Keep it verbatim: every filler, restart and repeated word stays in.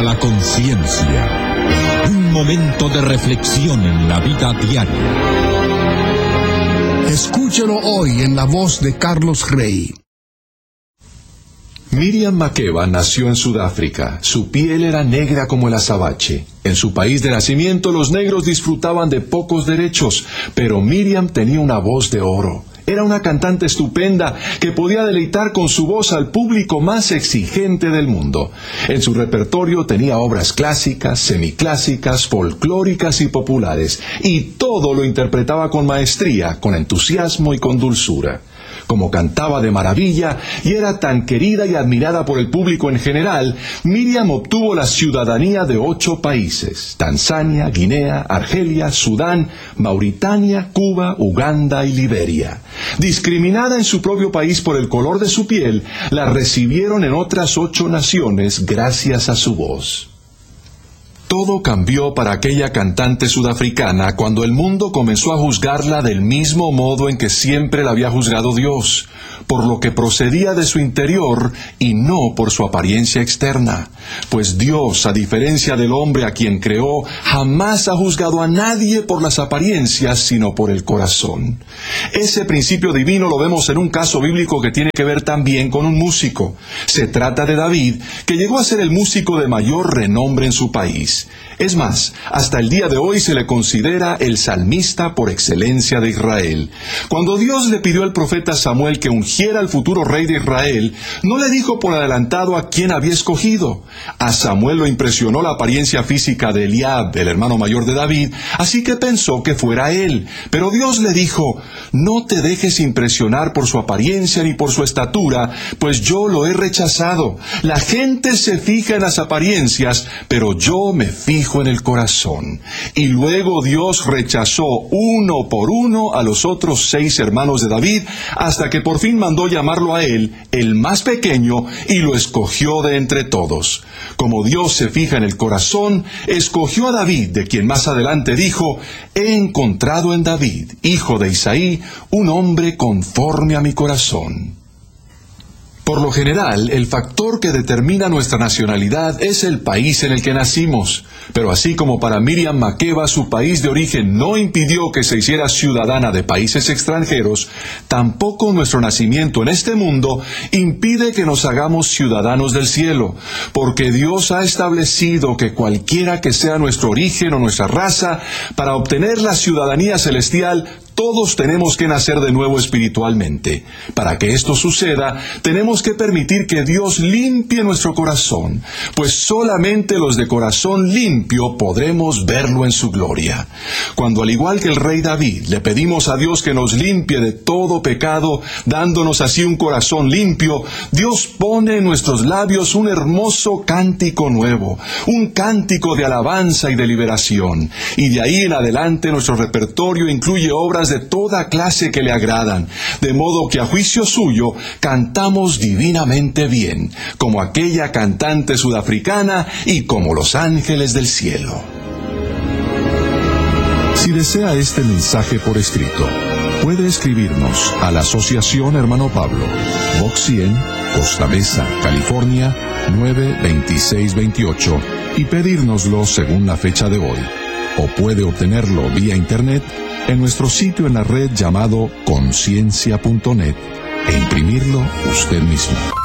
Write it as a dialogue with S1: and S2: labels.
S1: La conciencia. Un momento de reflexión en la vida diaria.
S2: Escúchelo hoy en la voz de Carlos Rey.
S3: Miriam Makeba nació en Sudáfrica. Su piel era negra como el azabache. En su país de nacimiento los negros disfrutaban de pocos derechos, pero Miriam tenía una voz de oro. Era una cantante estupenda que podía deleitar con su voz al público más exigente del mundo. En su repertorio tenía obras clásicas, semiclásicas, folclóricas y populares, y todo lo interpretaba con maestría, con entusiasmo y con dulzura. Como cantaba de maravilla y era tan querida y admirada por el público en general, Miriam obtuvo la ciudadanía de ocho países: Tanzania, Guinea, Argelia, Sudán, Mauritania, Cuba, Uganda y Liberia. Discriminada en su propio país por el color de su piel, la recibieron en otras ocho naciones gracias a su voz. Todo cambió para aquella cantante sudafricana cuando el mundo comenzó a juzgarla del mismo modo en que siempre la había juzgado Dios, por lo que procedía de su interior y no por su apariencia externa. Pues Dios, a diferencia del hombre a quien creó, jamás ha juzgado a nadie por las apariencias, sino por el corazón. Ese principio divino lo vemos en un caso bíblico que tiene que ver también con un músico. Se trata de David, que llegó a ser el músico de mayor renombre en su país. Es más, hasta el día de hoy se le considera el salmista por excelencia de Israel. Cuando Dios le pidió al profeta Samuel que ungiera al futuro rey de Israel, no le dijo por adelantado a quién había escogido. A Samuel lo impresionó la apariencia física de Eliab, el hermano mayor de David, así que pensó que fuera él. Pero Dios le dijo: no te dejes impresionar por su apariencia ni por su estatura, pues yo lo he rechazado. La gente se fija en las apariencias, pero yo me fijo en el corazón. Y luego Dios rechazó uno por uno a los otros seis hermanos de David, hasta que por fin mandó llamarlo a él, el más pequeño, y lo escogió de entre todos. Como Dios se fija en el corazón, escogió a David, de quien más adelante dijo: he encontrado en David, hijo de Isaí, un hombre conforme a mi corazón. Por lo general, el factor que determina nuestra nacionalidad es el país en el que nacimos. Pero así como para Miriam Makeba su país de origen no impidió que se hiciera ciudadana de países extranjeros, tampoco nuestro nacimiento en este mundo impide que nos hagamos ciudadanos del cielo, porque Dios ha establecido que cualquiera que sea nuestro origen o nuestra raza, para obtener la ciudadanía celestial, todos tenemos que nacer de nuevo espiritualmente. Para que esto suceda, tenemos que permitir que Dios limpie nuestro corazón, pues solamente los de corazón limpio podremos verlo en su gloria. Cuando, al igual que el rey David, le pedimos a Dios que nos limpie de todo pecado, dándonos así un corazón limpio, Dios pone en nuestros labios un hermoso cántico nuevo, un cántico de alabanza y de liberación. Y de ahí en adelante nuestro repertorio incluye obras de toda clase que le agradan, de modo que a juicio suyo cantamos divinamente bien, como aquella cantante sudafricana y como los ángeles del cielo. Si desea este mensaje por escrito, puede escribirnos a la Asociación Hermano Pablo, Box cien, Costa Mesa, California, nueve veintiséis veintiocho, y pedírnoslo según la fecha de hoy. O puede obtenerlo vía internet en nuestro sitio en la red llamado conciencia punto net e imprimirlo usted mismo.